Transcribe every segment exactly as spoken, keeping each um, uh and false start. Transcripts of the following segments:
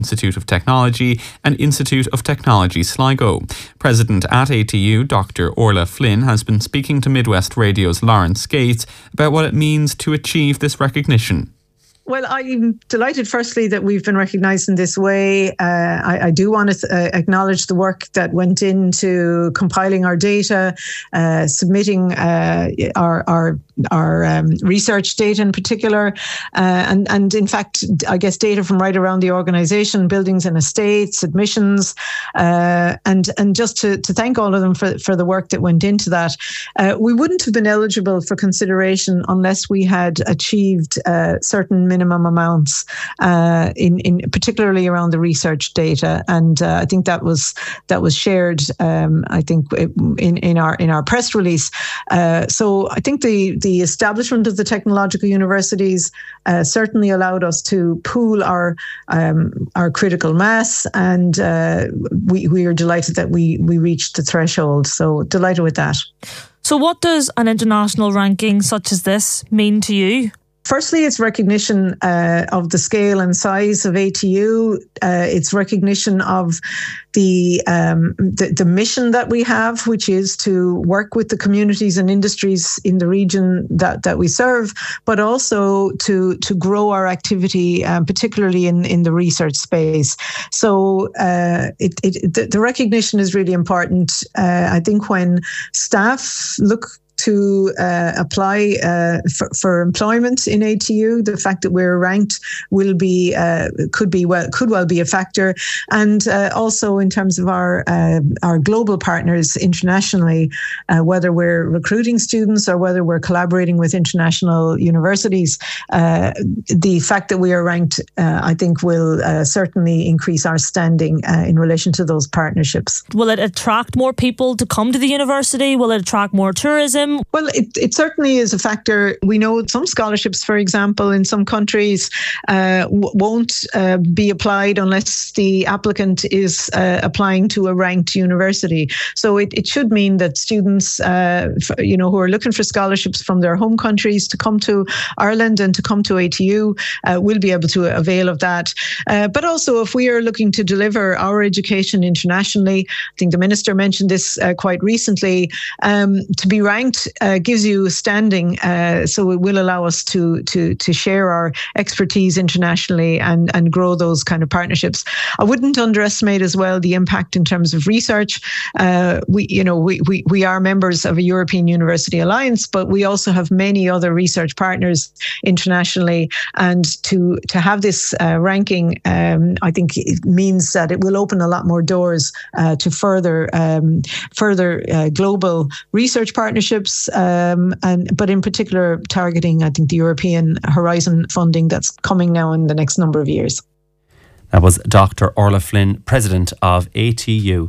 Institute of Technology and Institute of Technology Sligo. President at A T U, Doctor Orla Flynn, has been speaking to Midwest Radio's Lawrence Skates about what it means to achieve this recognition. Well, I'm delighted, firstly, that we've been recognised in this way. Uh, I, I do want to uh, acknowledge the work that went into compiling our data, uh, submitting uh, our our, our um, research data in particular, uh, and, and in fact, I guess data from right around the organisation, buildings and estates, admissions, uh, and and just to, to thank all of them for, for the work that went into that. Uh, we wouldn't have been eligible for consideration unless we had achieved uh, certain minimum amounts, uh, in, in particularly around the research data, and uh, I think that was that was shared. Um, I think in, in our in our press release. Uh, so I think the the establishment of the technological universities uh, certainly allowed us to pool our um, our critical mass, and uh, we we are delighted that we we reached the threshold. So delighted with that. So what does an international ranking such as this mean to you? Firstly, it's recognition uh, of the scale and size of A T U. Uh, it's recognition of the, um, the the mission that we have, which is to work with the communities and industries in the region that, that we serve, but also to to grow our activity, um, particularly in, in the research space. So uh, it, it the, the recognition is really important. Uh, I think when staff look to uh, apply uh, for, for employment in A T U, the fact that we're ranked will be uh, could be well could well be a factor, and uh, also in terms of our uh, our global partners internationally, uh, whether we're recruiting students or whether we're collaborating with international universities, uh, the fact that we are ranked, uh, I think, will uh, certainly increase our standing uh, in relation to those partnerships. Will it attract more people to come to the university? Will it attract more tourism? Well, it, it certainly is a factor. We know some scholarships, for example, in some countries uh, w- won't uh, be applied unless the applicant is uh, applying to a ranked university. So it, it should mean that students, uh, f- you know, who are looking for scholarships from their home countries to come to Ireland and to come to A T U uh, will be able to avail of that. Uh, but also, if we are looking to deliver our education internationally, I think the Minister mentioned this uh, quite recently, um, to be ranked Uh, gives you standing, uh, so it will allow us to to to share our expertise internationally and and grow those kind of partnerships. I wouldn't underestimate as well the impact in terms of research. Uh, we you know we, we we are members of a European University Alliance, but we also have many other research partners internationally, and to to have this uh, ranking, um, I think it means that it will open a lot more doors uh, to further um, further uh, global research partnerships. Um, and but in particular targeting, I think, the European Horizon funding that's coming now in the next number of years. That was Doctor Orla Flynn, President of A T U.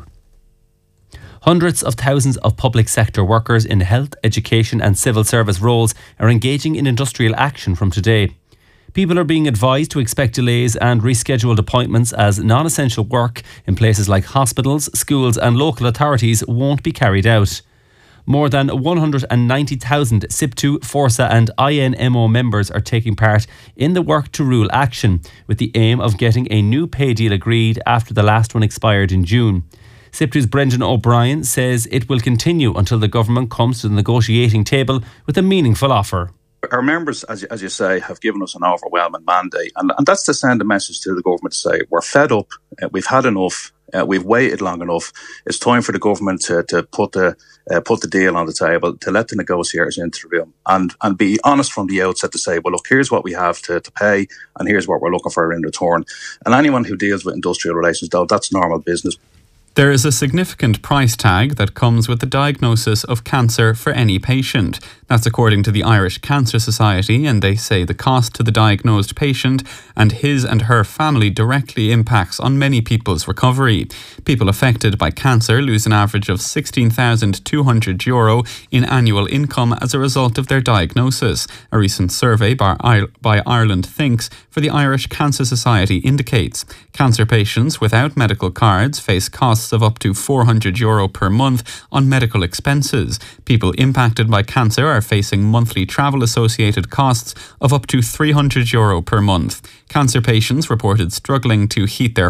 Hundreds of thousands of public sector workers in health, education and civil service roles are engaging in industrial action from today. People are being advised to expect delays and rescheduled appointments as non-essential work in places like hospitals, schools and local authorities won't be carried out. More than one hundred ninety thousand S I P T U, Forsa and I N M O members are taking part in the Work to Rule action with the aim of getting a new pay deal agreed after the last one expired in June. S I P T U's Brendan O'Brien says it will continue until the government comes to the negotiating table with a meaningful offer. Our members, as you, as you say, have given us an overwhelming mandate, and, and that's to send a message to the government to say we're fed up, uh, we've had enough, uh, we've waited long enough. It's time for the government to, to put the uh, put the deal on the table, to let the negotiators into the room, and and be honest from the outset to say, well, look, here's what we have to, to pay, and here's what we're looking for in return. And anyone who deals with industrial relations, though, that's normal business. There is a significant price tag that comes with the diagnosis of cancer for any patient. That's according to the Irish Cancer Society, and they say the cost to the diagnosed patient and his and her family directly impacts on many people's recovery. People affected by cancer lose an average of sixteen thousand two hundred euro in annual income as a result of their diagnosis. A recent survey by, by Ireland Thinks for the Irish Cancer Society indicates cancer patients without medical cards face costs costs of up to four hundred euro per month on medical expenses. People impacted by cancer are facing monthly travel associated costs of up to three hundred euro per month. Cancer patients reported struggling to heat their